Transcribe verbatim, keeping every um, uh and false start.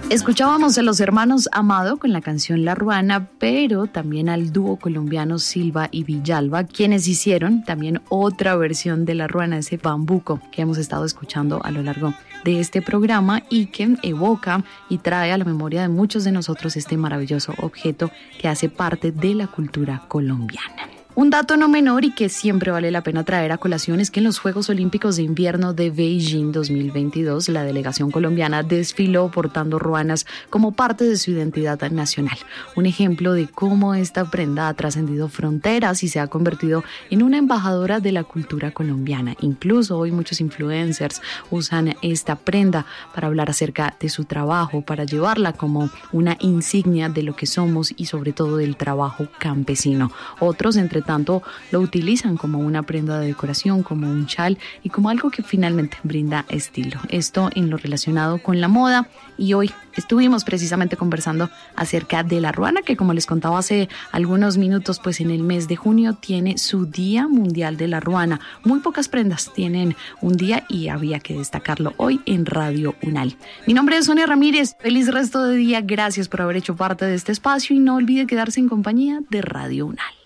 Escuchábamos a los hermanos Amado con la canción La Ruana, pero también al dúo colombiano Silva y Villalba, quienes hicieron también otra versión de La Ruana, ese bambuco que hemos estado escuchando a lo largo de este programa y que evoca y trae a la memoria de muchos de nosotros este maravilloso objeto que hace parte de la cultura colombiana. Un dato no menor y que siempre vale la pena traer a colación es que en los Juegos Olímpicos de Invierno de Beijing dos mil veintidós, la delegación colombiana desfiló portando ruanas como parte de su identidad nacional. Un ejemplo de cómo esta prenda ha trascendido fronteras y se ha convertido en una embajadora de la cultura colombiana. Incluso hoy muchos influencers usan esta prenda para hablar acerca de su trabajo, para llevarla como una insignia de lo que somos y sobre todo del trabajo campesino. Otros, entre tanto, lo utilizan como una prenda de decoración, como un chal y como algo que finalmente brinda estilo. Esto en lo relacionado con la moda, y hoy estuvimos precisamente conversando acerca de la ruana, que como les contaba hace algunos minutos, pues en el mes de junio tiene su Día Mundial de la Ruana. Muy pocas prendas tienen un día y había que destacarlo hoy en Radio Unal. Mi nombre es Sonia Ramírez, feliz resto de día, gracias por haber hecho parte de este espacio y no olvide quedarse en compañía de Radio Unal.